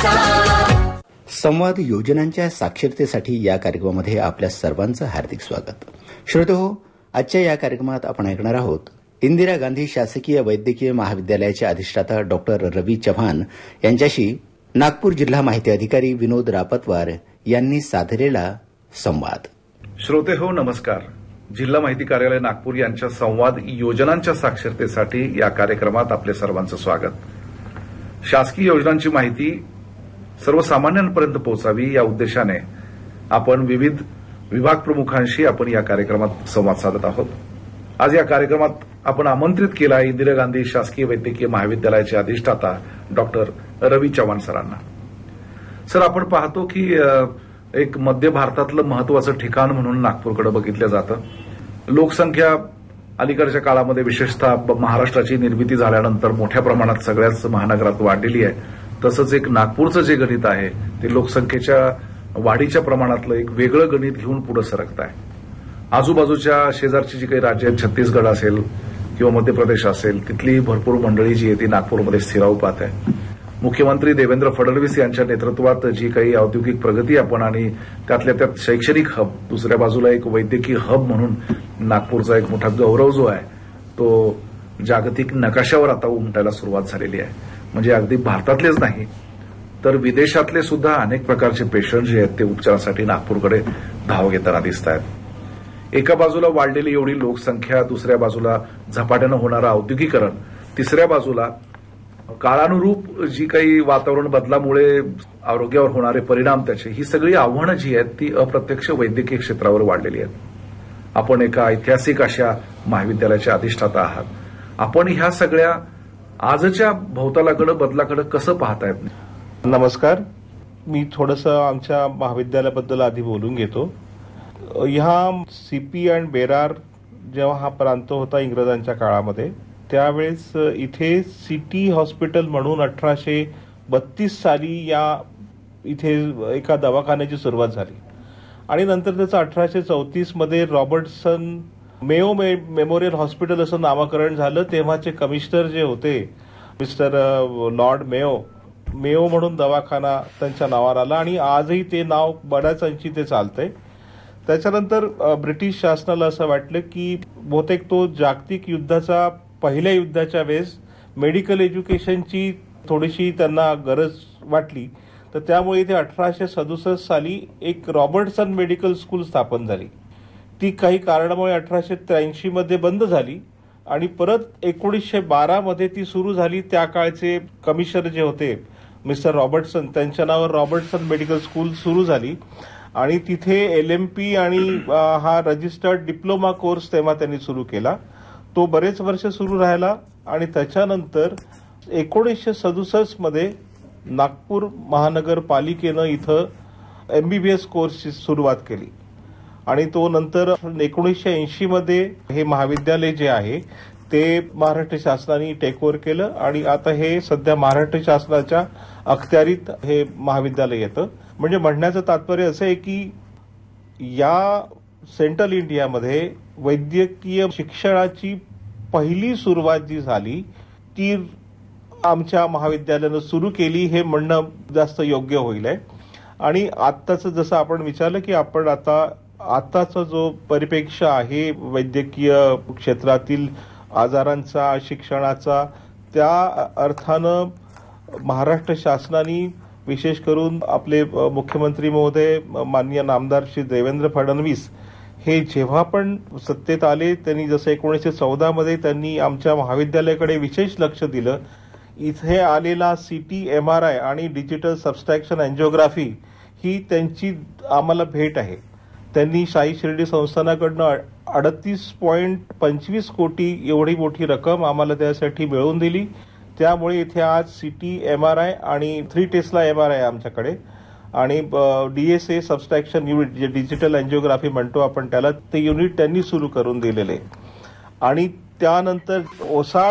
संवाद योजनांच्या साक्षरतेसाठी या कार्यक्रमामध्ये आपल्या सर्वांचं हार्दिक स्वागत. श्रोतेहो, आजच्या या कार्यक्रमात आपण ऐकणार आहोत इंदिरा गांधी शासकीय वैद्यकीय महाविद्यालयाचे अधिष्ठाता डॉक्टर रवी चव्हाण यांच्याशी नागपूर जिल्हा माहिती अधिकारी विनोद रापतवार यांनी साधलेला संवाद. श्रोतेहो, नमस्कार. जिल्हा माहिती कार्यालय नागपूर यांच्या संवाद योजनांच्या साक्षरतेसाठी या कार्यक्रमात आपले सर्वांचं स्वागत. शासकीय योजनांची माहिती सर्वसामान्यांपर्यंत पोहोचावी या उद्देशाने आपण विविध विभाग प्रमुखांशी आपण या कार्यक्रमात संवाद साधत आहोत. आज या कार्यक्रमात आपण आमंत्रित केला इंदिरा गांधी शासकीय वैद्यकीय महाविद्यालयाचे अधिष्ठाता डॉक्टर रवी चव्हाण सरांना. सर, आपण पाहतो की एक मध्य भारतातलं महत्वाचं ठिकाण म्हणून नागपूरकडे बघितलं जातं. लोकसंख्या अलीकडच्या काळामध्ये विशेषतः महाराष्ट्राची निर्मिती झाल्यानंतर मोठ्या प्रमाणात सगळ्याच महानगरात वाढलेली आहे. तसंच एक नागपूरचं जे गणित आहे ते लोकसंख्येच्या वाढीच्या प्रमाणातलं एक वेगळं गणित घेऊन पुढे सरकत आहे. आजूबाजूच्या शेजारची जी काही राज्य आहेत, छत्तीसगड असेल किंवा मध्य प्रदेश असेल, तिथली भरपूर मंडळी जी आहे ती नागपूरमध्ये स्थिरावपात आहे. मुख्यमंत्री देवेंद्र फडणवीस यांच्या नेतृत्वात जी काही औद्योगिक प्रगती आपण आणि त्यातल्या त्यात शैक्षणिक हब, दुसऱ्या बाजूला एक वैद्यकीय हब म्हणून नागपूरचा एक मोठा गौरव जो आहे तो जागतिक नकाशावर आता उमटायला सुरुवात झालेली आहे. म्हणजे अगदी भारतातलेच नाही तर विदेशातले सुद्धा अनेक प्रकारचे पेशंट जे आहेत ते उपचारासाठी नागपूरकडे धाव घेताना दिसत आहेत. एका बाजूला वाढलेली एवढी लोकसंख्या, दुसऱ्या बाजूला झपाट्यानं होणारं औद्योगिकरण, तिसऱ्या बाजूला काळानुरूप जी काही वातावरण बदलामुळे आरोग्यावर होणारे परिणाम त्याचे, ही सगळी आव्हानं जी आहेत ती अप्रत्यक्ष वैद्यकीय क्षेत्रावर वाढलेली आहेत. आपण एका ऐतिहासिक अशा महाविद्यालयाच्या अधिष्ठाता आहात. आपण ह्या सगळ्या आजच्या भोवतालाकडे बदलाकडे कसं पाहतायत? नमस्कार. मी थोडंसं आमच्या महाविद्यालयाबद्दल आधी बोलून घेतो. ह्या सीपी अँड बेरार जेव्हा हा प्रांत होता इंग्रजांच्या काळामध्ये, त्यावेळेस इथे सिटी हॉस्पिटल म्हणून 1832 साली या इथे एका दवाखान्याची सुरुवात झाली आणि नंतर त्याचं 1834 मध्ये रॉबर्टसन मेयो मेमोरियल हॉस्पिटल असं नामकरण झालं. तेव्हाचे कमिशनर जे होते मिस्टर लॉर्ड मेयो म्हणून दवाखाना त्यांच्या नावावर आला आणि आजही ते नाव बऱ्याच अंशी ते चालतंय. त्याच्यानंतर ब्रिटिश शासनाला असं वाटलं की बहुतेक तो जागतिक युद्धाचा पहिल्या युद्धाच्या वेळेस मेडिकल एज्युकेशनची थोडीशी त्यांना गरज वाटली, तर त्यामुळे इथे 1867 साली एक रॉबर्टसन मेडिकल स्कूल स्थापन झाली. ती काही कारणामुळे 1883 मध्ये बंद झाली आणि परत 1912 मध्ये ती सुरू झाली. त्या काळचे कमिशनर जे होते मिस्टर रॉबर्टसन, त्यांच्या नावावर रॉबर्टसन मेडिकल स्कूल सुरू झाली आणि तिथे LMP आणि हा रजिस्टर्ड डिप्लोमा कोर्स तेव्हा त्यांनी सुरू केला. तो बरेच वर्ष सुरू राहिला आणि त्याच्यानंतर 1967 मध्ये नागपूर महानगरपालिकेनं इथं MBBS कोर्सची सुरुवात केली आणि तो नंतर 1980 मध्ये हे महाविद्यालय जे आहे ते महाराष्ट्र शासनाने टेक ओव्हर केलं आणि आता हे सध्या महाराष्ट्र शासनाच्या अखत्यारीत हे महाविद्यालय येतं. म्हणजे म्हणण्याचं तात्पर्य असं आहे की या सेंट्रल इंडियामध्ये वैद्यकीय शिक्षणाची पहिली सुरुवात जी झाली ती आमच्या महाविद्यालयानं सुरू केली हे म्हणणं जास्त योग्य होईल आहे. आणि आत्ताचं जसं आपण विचारलं की आपण आताचा जो परिप्रेक्ष्य आहे वैद्यकीय क्षेत्रातील आजारांचा, शिक्षणाचा, त्या अर्थानं महाराष्ट्र शासनाने विशेष करून आपले मुख्यमंत्री महोदय माननीय नामदार श्री देवेंद्र फडणवीस हे जेव्हा पण सत्तेत आले त्यांनी जसं 1914 मध्ये त्यांनी आमच्या महाविद्यालयाकडे विशेष लक्ष दिलं. इथे आलेला CT MRI आणि डिजिटल सबस्ट्रॅक्शन अँजिओग्राफी ही त्यांची आम्हाला भेट आहे. त्यांनी शाही शिर्डी संस्थानाकडनं 38.25 कोटी एवढी मोठी रक्कम आम्हाला त्यासाठी मिळवून दिली. त्यामुळे इथे आज CT MRI आणि 3 टेस्ला MRI आमच्याकडे आणि DSA सबस्ट्रॅक्शन युनिट जे डिजिटल अँजिओग्राफी म्हणतो आपण त्याला, ते युनिट त्यांनी सुरू करून दिलेले. आणि त्यानंतर ओसाड